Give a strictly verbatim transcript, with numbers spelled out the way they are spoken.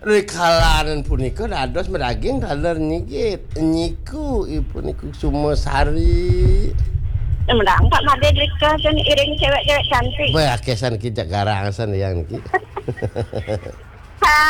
Rikalanan punika dados medaging kaler nyigit nyiku puniku Sumosari. Menang Pak Made Rika kan iring cewek-cewek cantik. Bae akesan ki Jakarta san yang ki.